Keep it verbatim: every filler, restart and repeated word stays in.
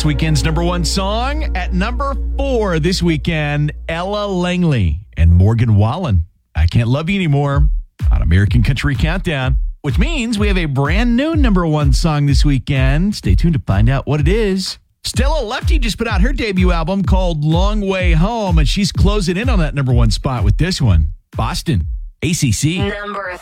This weekend's number one song at number four this weekend, Ella Langley and Morgan Wallen. I Can't Love You Anymore on American Country Countdown, which means we have a brand new number one song this weekend. Stay tuned to find out what it is. Stella Lefty just put out her debut album called Long Way Home, and she's closing in on that number one spot with this one. Boston, A C C. Number